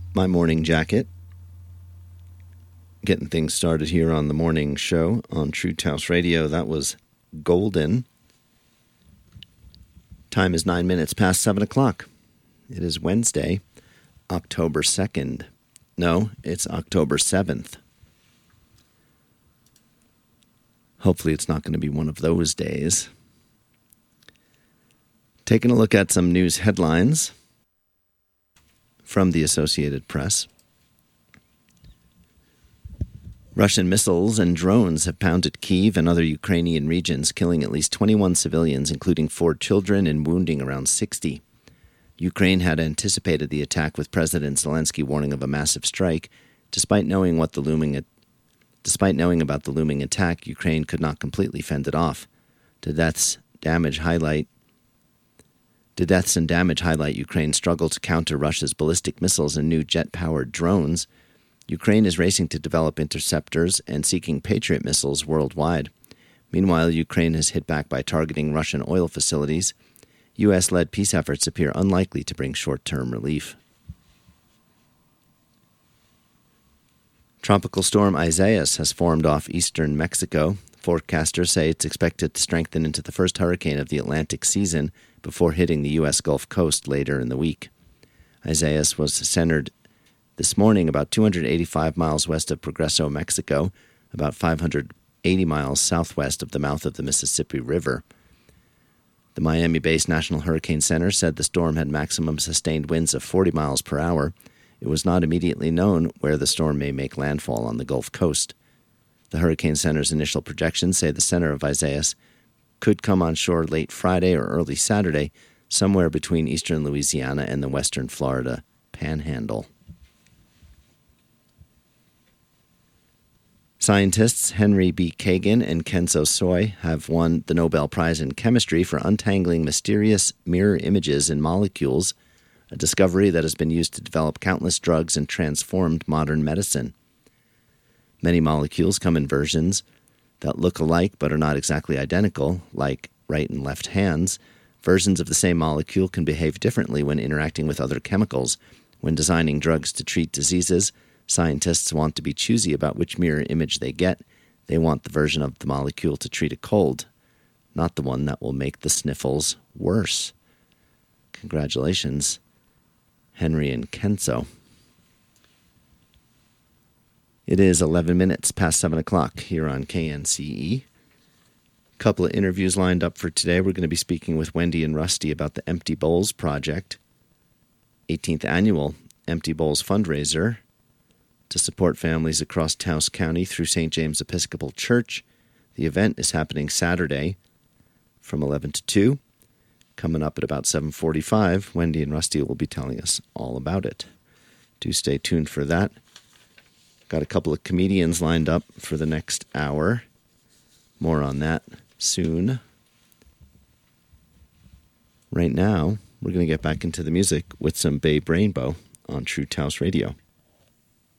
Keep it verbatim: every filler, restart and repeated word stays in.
my morning jacket. Getting things started here on the morning show on True Taos Radio. That was Golden. Time is nine minutes past seven o'clock. It is Wednesday, October second. No, it's October seventh. Hopefully it's not going to be one of those days. Taking a look at some news headlines from the Associated Press. Russian missiles and drones have pounded Kyiv and other Ukrainian regions, killing at least twenty-one civilians, including four children, and wounding around sixty. Ukraine had anticipated the attack, with President Zelensky warning of a massive strike. Despite knowing what the looming, despite knowing about the looming attack, Ukraine could not completely fend it off. The deaths, damage highlight. The deaths and damage highlight Ukraine's struggle to counter Russia's ballistic missiles and new jet-powered drones. Ukraine is racing to develop interceptors and seeking Patriot missiles worldwide. Meanwhile, Ukraine has hit back by targeting Russian oil facilities. U S-led peace efforts appear unlikely to bring short-term relief. Tropical storm Isaias has formed off eastern Mexico. Forecasters say it's expected to strengthen into the first hurricane of the Atlantic season before hitting the U S Gulf Coast later in the week. Isaias was centered this morning about two hundred eighty-five miles west of Progreso, Mexico, about five hundred eighty miles southwest of the mouth of the Mississippi River. The Miami-based National Hurricane Center said the storm had maximum sustained winds of forty miles per hour. It was not immediately known where the storm may make landfall on the Gulf Coast. The Hurricane Center's initial projections say the center of Isaias could come on shore late Friday or early Saturday, somewhere between eastern Louisiana and the western Florida Panhandle. Scientists Henry B. Kagan and Kenzo Soi have won the Nobel Prize in Chemistry for untangling mysterious mirror images in molecules, a discovery that has been used to develop countless drugs and transformed modern medicine. Many molecules come in versions that look alike but are not exactly identical, like right and left hands. Versions of the same molecule can behave differently when interacting with other chemicals. When designing drugs to treat diseases, scientists want to be choosy about which mirror image they get. They want the version of the molecule to treat a cold, not the one that will make the sniffles worse. Congratulations, Henry and Kenzo. It is eleven minutes past seven o'clock here on K N C E. A couple of interviews lined up for today. We're going to be speaking with Wendy and Rusty about the Empty Bowls Project, eighteenth annual Empty Bowls fundraiser to support families across Taos County through Saint James Episcopal Church. The event is happening Saturday from eleven to two. Coming up at about seven forty-five, Wendy and Rusty will be telling us all about it. Do stay tuned for that. Got a couple of comedians lined up for the next hour. More on that soon. Right now, we're going to get back into the music with some Babe Rainbow on True Taos Radio.